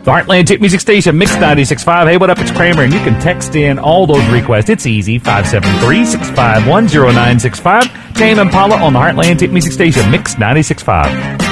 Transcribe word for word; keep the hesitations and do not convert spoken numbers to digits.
The Heartland Hit Music Station, Mix ninety-six point five. Hey, what up? It's Kramer, and you can text in all those requests. It's easy, five seven three, six five one, zero nine six five. Tame Impala on the Heartland Hit Music Station, Mix ninety-six point five.